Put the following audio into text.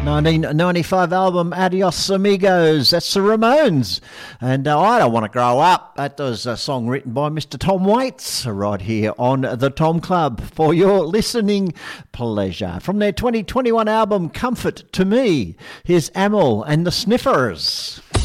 1995 album Adios Amigos. That's the Ramones. And I Don't Want to Grow Up. That was a song written by Mr. Tom Waits right here on the Tom Club for your listening pleasure. From their 2021 album Comfort to Me, here's Amyl and the Sniffers.